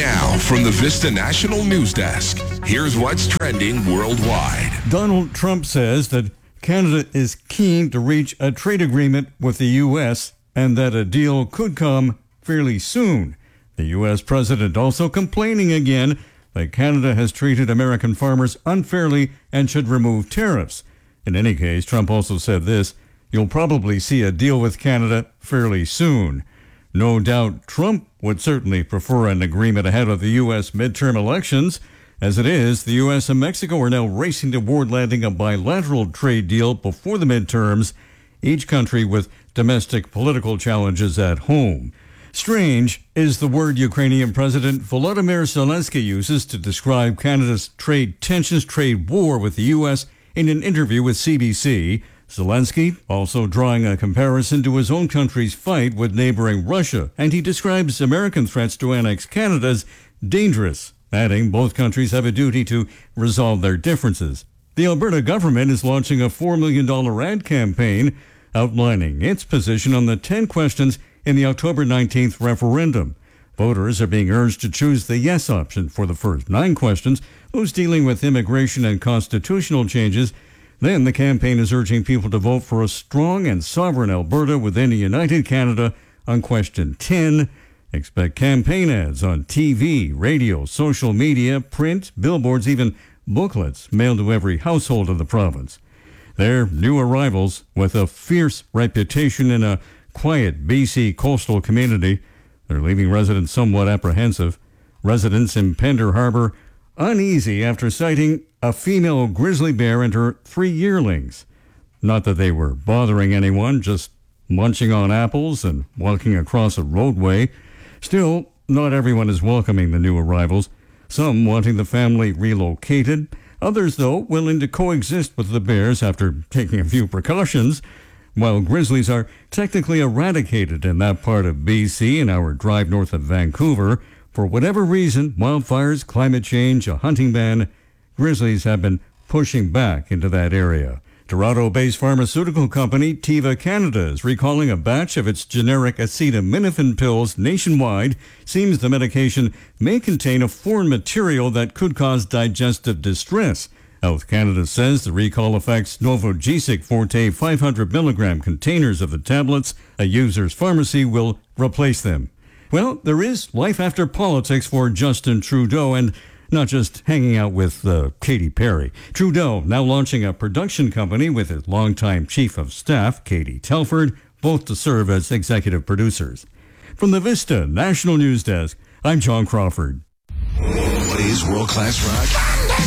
Now, from the Vista National News Desk, here's what's trending worldwide. Donald Trump says that Canada is keen to reach a trade agreement with the U.S. and that a deal could come fairly soon. The U.S. president also complaining again that Canada has treated American farmers unfairly and should remove tariffs. In any case, Trump also said this: "You'll probably see a deal with Canada fairly soon." No doubt Trump would certainly prefer an agreement ahead of the U.S. midterm elections. As it is, the U.S. and Mexico are now racing toward landing a bilateral trade deal before the midterms, each country with domestic political challenges at home. Strange is the word Ukrainian President Volodymyr Zelensky uses to describe Canada's trade tensions, trade war with the U.S. in an interview with CBC. Zelensky also drawing a comparison to his own country's fight with neighboring Russia, and he describes American threats to annex Canada as dangerous, adding both countries have a duty to resolve their differences. The Alberta government is launching a $4 million ad campaign outlining its position on the 10 questions in the October 19th referendum. Voters are being urged to choose the yes option for the first 9 questions, those dealing with immigration and constitutional changes. Then the campaign is urging people to vote for a strong and sovereign Alberta within a united Canada on question 10. Expect campaign ads on TV, radio, social media, print, billboards, even booklets mailed to every household in the province. They're new arrivals with a fierce reputation in a quiet BC coastal community. They're leaving residents somewhat apprehensive. Residents in Pender Harbor uneasy after sighting a female grizzly bear and her 3 yearlings. Not that they were bothering anyone, just munching on apples and walking across a roadway. Still, not everyone is welcoming the new arrivals. Some wanting the family relocated. Others, though, willing to coexist with the bears after taking a few precautions. While grizzlies are technically eradicated in that part of BC, an hour drive north of Vancouver, for whatever reason, wildfires, climate change, a hunting ban, grizzlies have been pushing back into that area. Toronto-based pharmaceutical company Teva Canada is recalling a batch of its generic acetaminophen pills nationwide. Seems the medication may contain a foreign material that could cause digestive distress. Health Canada says the recall affects Novogesic Forte 500 milligram containers of the tablets. A user's pharmacy will replace them. Well, there is life after politics for Justin Trudeau, and not just hanging out with Katy Perry. Trudeau now launching a production company with his longtime chief of staff, Katie Telford, both to serve as executive producers. From the Vista National News Desk, I'm John Crawford. What is world-class rock?